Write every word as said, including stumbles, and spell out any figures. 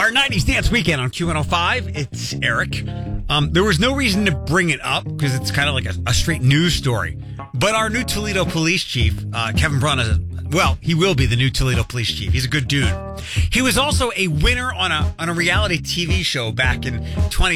Our nineties Dance Weekend on Q one oh five. It's Eric. Um, there was no reason to bring it up because it's kind of like a, a straight news story. But our new Toledo police chief, uh, Kevin Braun, is a, well, he will be the new Toledo police chief. He's a good dude. He was also a winner on a on a reality T V show back in twenty